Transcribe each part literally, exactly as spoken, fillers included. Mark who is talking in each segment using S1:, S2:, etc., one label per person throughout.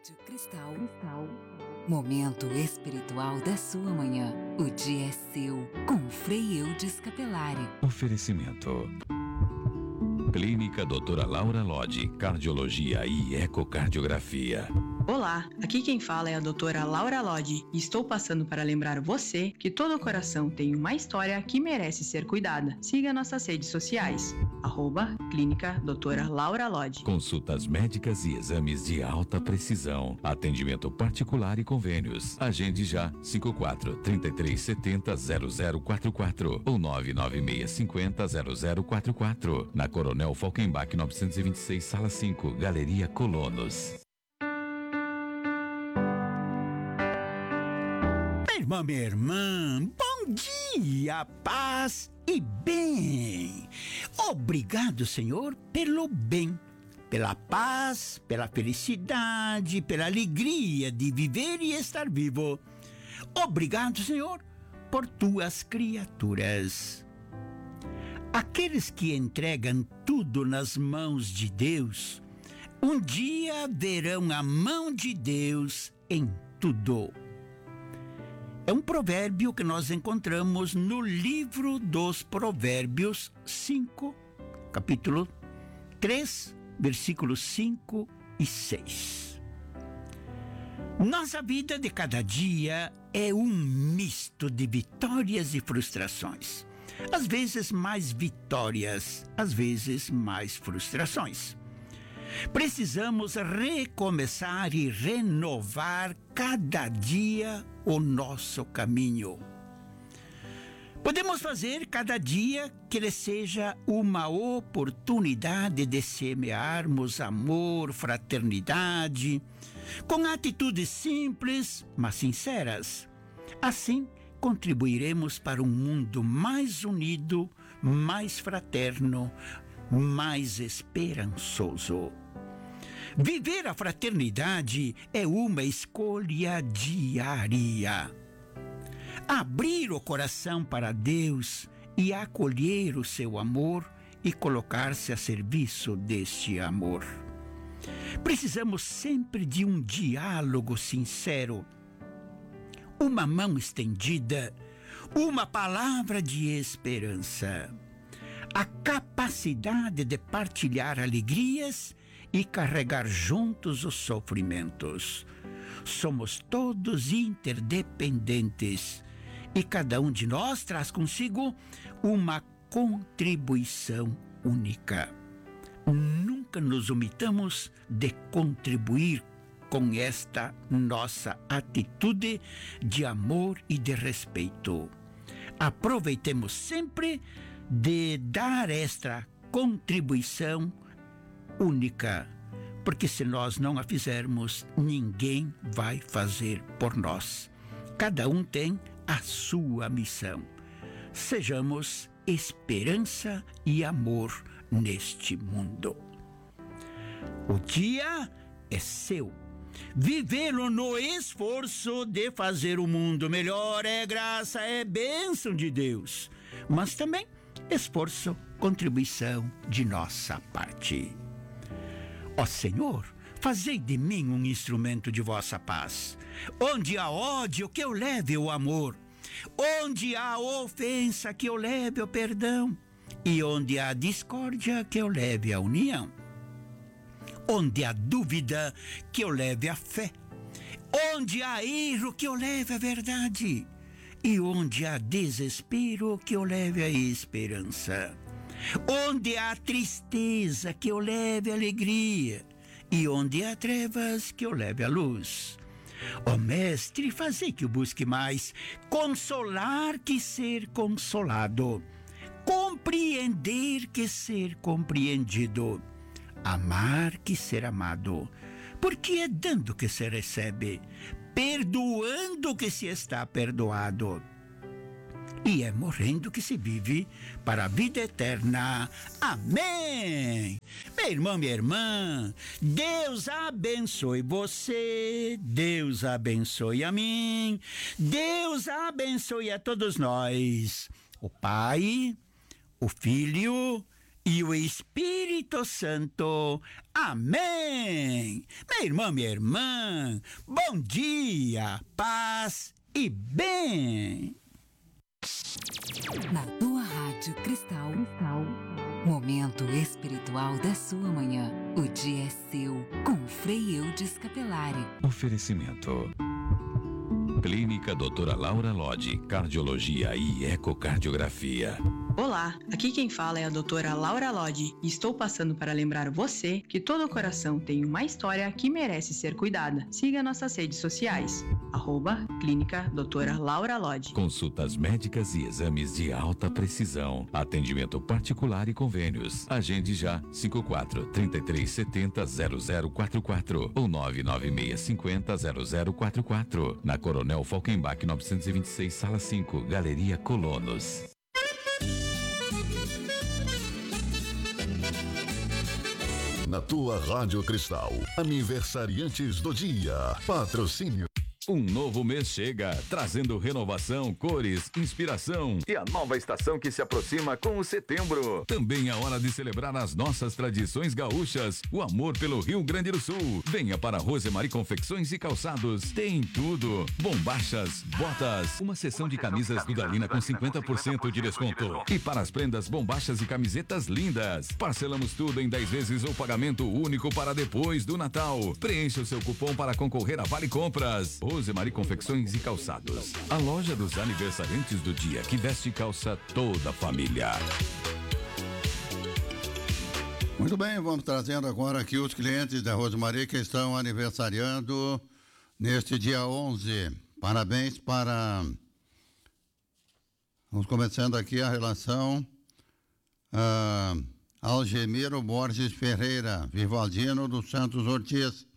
S1: Rádio Cristal. Cristal. Momento espiritual da sua manhã. O dia é seu, com Frei Eudes Capelari.
S2: Oferecimento. Clínica doutora Laura Lodi, Cardiologia e Ecocardiografia.
S3: Olá, aqui quem fala é a doutora Laura Lodi e estou passando para lembrar você que todo coração tem uma história que merece ser cuidada. Siga nossas redes sociais, arroba Clínica doutora Laura Lodi.
S2: Consultas médicas e exames de alta precisão. Atendimento particular e convênios. Agende já cinco quatro, três três sete zero, zero zero quatro quatro ou nove nove seis cinco zero, zero zero quatro quatro. Na Coronel Falkenbach novecentos e vinte e seis, Sala cinco, Galeria Colonos.
S4: Irmã, minha irmã, bom dia, paz e bem. Obrigado, Senhor, pelo bem, pela paz, pela felicidade, pela alegria de viver e estar vivo. Obrigado, Senhor, por tuas criaturas. Aqueles que entregam tudo nas mãos de Deus, um dia verão a mão de Deus em tudo. É um provérbio que nós encontramos no livro dos Provérbios cinco, capítulo três, versículos cinco e seis. Nossa vida de cada dia é um misto de vitórias e frustrações. Às vezes mais vitórias, às vezes mais frustrações. Precisamos recomeçar e renovar cada dia o nosso caminho. Podemos fazer cada dia que ele seja uma oportunidade de semearmos amor, fraternidade, com atitudes simples, mas sinceras. Assim, contribuiremos para um mundo mais unido, mais fraterno, mais esperançoso. Viver a fraternidade é uma escolha diária. Abrir o coração para Deus e acolher o seu amor e colocar-se a serviço deste amor. Precisamos sempre de um diálogo sincero, uma mão estendida, uma palavra de esperança. A capacidade de partilhar alegrias e carregar juntos os sofrimentos. Somos todos interdependentes e cada um de nós traz consigo uma contribuição única. Nunca nos omitamos de contribuir com esta nossa atitude de amor e de respeito. Aproveitemos sempre de dar esta contribuição única, porque se nós não a fizermos, ninguém vai fazer por nós. Cada um tem a sua missão. Sejamos esperança e amor neste mundo. O dia é seu. Vivê-lo no esforço de fazer o mundo melhor é graça, é bênção de Deus, mas também esforço, contribuição de nossa parte. Ó Senhor, fazei de mim um instrumento de vossa paz. Onde há ódio, que eu leve o amor. Onde há ofensa, que eu leve o perdão. E onde há discórdia, que eu leve a união. Onde há dúvida, que eu leve a fé. Onde há erro, que eu leve a verdade. E onde há desespero, que eu leve a esperança. Onde há tristeza, que eu leve a alegria. E onde há trevas, que eu leve a luz. Ó Mestre, fazei que eu busque mais consolar que ser consolado, compreender que ser compreendido, amar que ser amado, porque é dando que se recebe, perdoando que se está perdoado, e é morrendo que se vive para a vida eterna. Amém! Meu irmão, minha irmã, Deus abençoe você, Deus abençoe a mim, Deus abençoe a todos nós, o Pai, o Filho e o Espírito Santo. Amém. Meu irmão, minha irmã, bom dia, paz e bem.
S1: Na tua Rádio Cristal, Cristal, momento espiritual da sua manhã. O dia é seu, com Frei Eudes Capelari.
S2: Oferecimento. Clínica doutora Laura Lodi, Cardiologia e Ecocardiografia.
S3: Olá, aqui quem fala é a doutora Laura Lodi e estou passando para lembrar você que todo coração tem uma história que merece ser cuidada. Siga nossas redes sociais, arroba Clínica doutora Laura Lodi.
S2: Consultas médicas e exames de alta precisão. Atendimento particular e convênios. Agende já cinco quatro, três três sete zero, zero zero quatro quatro ou nove nove seis cinco zero, zero zero quatro quatro. Na Coronel Falkenbach novecentos e vinte e seis, Sala cinco, Galeria Colonos.
S5: Na tua Rádio Cristal, aniversariantes do dia. Patrocínio.
S2: Um novo mês chega, trazendo renovação, cores, inspiração e a nova estação que se aproxima com o setembro. Também é hora de celebrar as nossas tradições gaúchas, o amor pelo Rio Grande do Sul. Venha para Rosemary Confecções e Calçados. Tem tudo: bombachas, botas, uma seção de camisas Dudalina com cinquenta por cento de desconto. E para as prendas, bombachas e camisetas lindas. Parcelamos tudo em dez vezes ou pagamento único para depois do Natal. Preencha o seu cupom para concorrer a Vale Compras. Rosemary Confecções e Calçados, a loja dos aniversariantes do dia que veste e calça toda a família.
S6: Muito bem, vamos trazendo agora aqui os clientes da Rosemary que estão aniversariando neste dia onze. Parabéns para... Vamos começando aqui a relação uh, Algemiro Borges Ferreira, Vivaldino dos Santos Ortiz,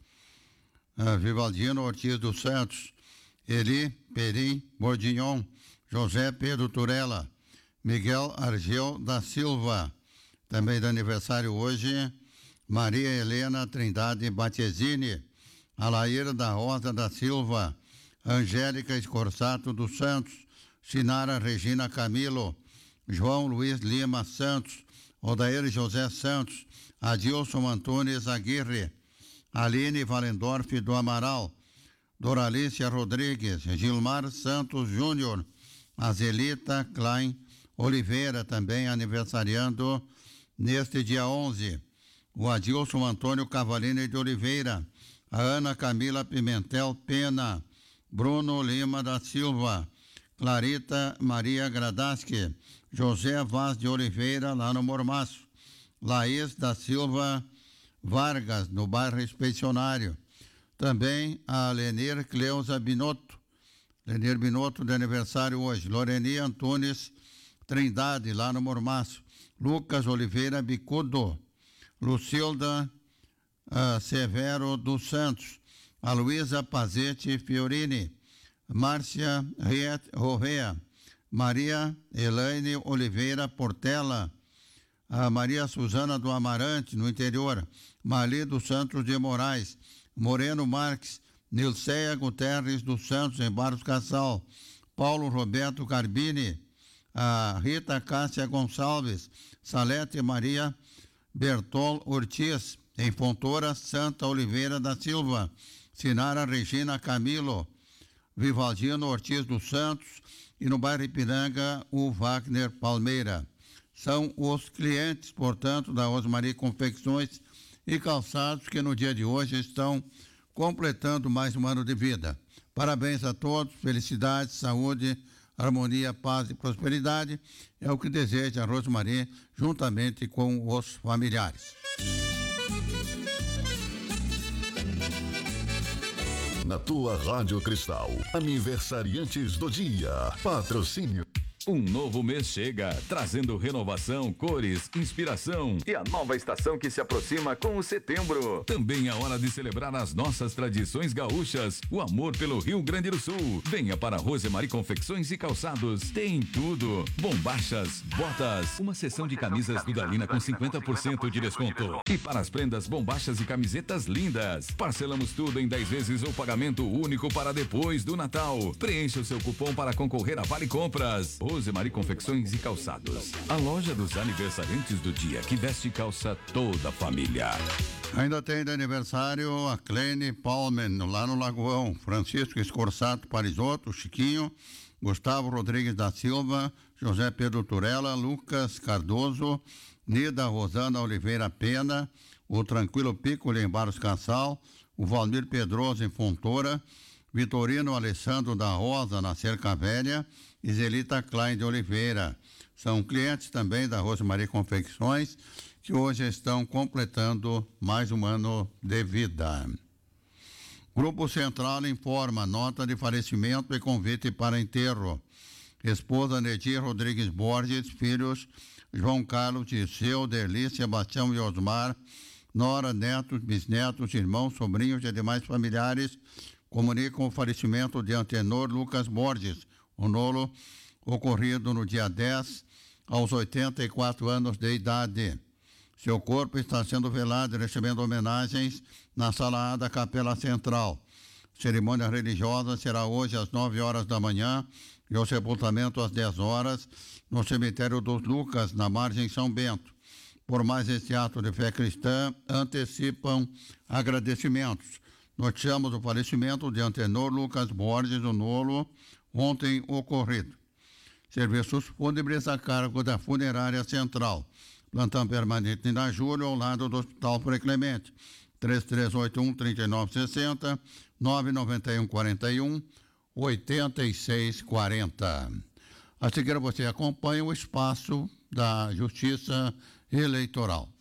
S6: Uh, Vivaldino Ortiz dos Santos, Eli Perim Bordignon, José Pedro Turella, Miguel Argel da Silva, também de aniversário hoje, Maria Helena Trindade Batesini, Alair da Rosa da Silva, Angélica Escorsato dos Santos, Sinara Regina Camilo, João Luiz Lima Santos, Odair José Santos, Adilson Antunes Aguirre, Aline Valendorf do Amaral, Doralícia Rodrigues, Gilmar Santos Júnior, Azelita Klein Oliveira, também aniversariando neste dia onze. O Adilson Antônio Cavalini de Oliveira, a Ana Camila Pimentel Pena, Bruno Lima da Silva, Clarita Maria Gradaski, José Vaz de Oliveira, lá no Mormaço, Laís da Silva Vargas, no bairro Expedicionário. Também a Lenir Cleusa Binotto, Lenir Binotto de aniversário hoje. Loreni Antunes Trindade, lá no Mormaço. Lucas Oliveira Bicudo, Lucilda uh, Severo dos Santos, a Luísa Pazete Fiorini, Márcia Riet Rovea, Maria Elaine Oliveira Portela, a Maria Suzana do Amarante, no interior, Mali dos Santos de Moraes, Moreno Marques, Nilceia Guterres dos Santos, em Barros Cassal, Paulo Roberto Carbini, a Rita Cássia Gonçalves, Salete Maria Bertol Ortiz, em Fontoura, Santa Oliveira da Silva, Sinara Regina Camilo, Vivaldino Ortiz dos Santos e no bairro Ipiranga, o Wagner Palmeira. São os clientes, portanto, da Rosemary Confecções e Calçados que no dia de hoje estão completando mais um ano de vida. Parabéns a todos, felicidade, saúde, harmonia, paz e prosperidade é o que deseja a Rosemary juntamente com os familiares.
S5: Na tua Rádio Cristal, aniversariantes do dia. Patrocínio.
S2: Um novo mês chega, trazendo renovação, cores, inspiração e a nova estação que se aproxima com o setembro. Também é hora de celebrar as nossas tradições gaúchas, o amor pelo Rio Grande do Sul. Venha para Rosemary Confecções e Calçados. Tem tudo: bombachas, botas, uma seção de camisas Dudalina com cinquenta por cento de desconto. E para as prendas, bombachas e camisetas lindas. Parcelamos tudo em dez vezes ou pagamento único para depois do Natal. Preencha o seu cupom para concorrer a Vale Compras. Rosemary Confecções e Calçados. A loja dos aniversariantes do dia que veste e calça toda a família.
S6: Ainda tem de aniversário a Clene Palmen, lá no Lagoão. Francisco Escorsato Parisotto, Chiquinho, Gustavo Rodrigues da Silva, José Pedro Turella, Lucas Cardoso, Nida Rosana Oliveira Pena, o Tranquilo Piccoli em Barros Cassal, o Valmir Pedroso em Fontoura, Vitorino Alessandro da Rosa na Cerca Velha e Zelita Klein de Oliveira. São clientes também da Rosemary Confecções, que hoje estão completando mais um ano de vida. Grupo Central informa nota de falecimento e convite para enterro. Esposa Nedir Rodrigues Borges, filhos João Carlos, Dirceu, Derli, Sebastião e Osmar, nora, netos, bisnetos, irmãos, sobrinhos e demais familiares comunicam o falecimento de Antenor Lucas Borges, o nolo, ocorrido no dia dez, aos oitenta e quatro anos de idade. Seu corpo está sendo velado e recebendo homenagens na Sala A da Capela Central. Cerimônia religiosa será hoje às nove horas da manhã e o sepultamento às dez horas no cemitério dos Lucas, na margem São Bento. Por mais este ato de fé cristã, antecipam agradecimentos. Noticiamos o falecimento de Antenor Lucas Borges, o nolo, ontem ocorrido. Serviços fúnebres a cargo da Funerária Central. Plantão permanente na Júlio, ao lado do Hospital Frei Clemente. três três oito um, três nove seis zero, nove nove um, quatro um, oito seis quatro zero. A seguir você acompanha o espaço da Justiça Eleitoral.